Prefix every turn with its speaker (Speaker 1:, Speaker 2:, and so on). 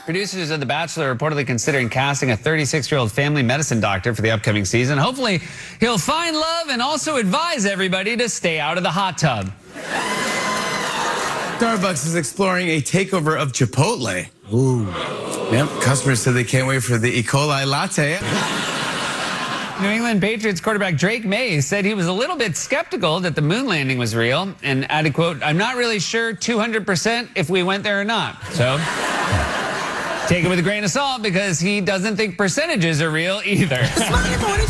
Speaker 1: Producers of The Bachelor are reportedly considering casting a 36-year-old family medicine doctor for the upcoming season. Hopefully, he'll find love and also advise everybody to stay out of the hot tub.
Speaker 2: Starbucks is exploring a takeover of Chipotle. Ooh. Yep, customers said they can't wait for the E. coli latte.
Speaker 1: New England Patriots quarterback Drake May said he was a little bit skeptical that the moon landing was real and added, quote, "I'm not really sure 200% if we went there or not." So take it with a grain of salt because he doesn't think percentages are real either.